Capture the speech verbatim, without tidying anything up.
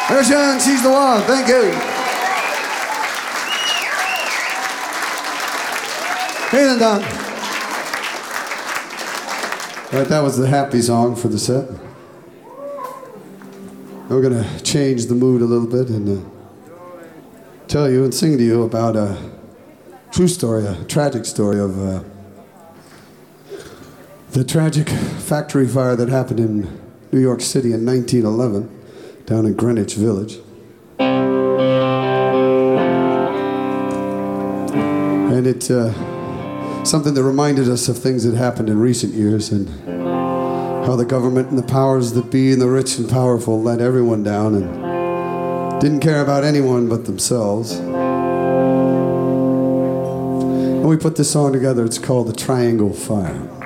Ershon, she's the one. Thank you. Hey then, Don. All right, that was the happy song for the set. We're going to change the mood a little bit and uh, tell you and sing to you about a true story, a tragic story of uh, the tragic factory fire that happened in New York City in nineteen eleven, down in Greenwich Village. And it's uh, something that reminded us of things that happened in recent years and how the government and the powers that be and the rich and powerful let everyone down and didn't care about anyone but themselves. And we put this song together. It's called The Triangle Fire.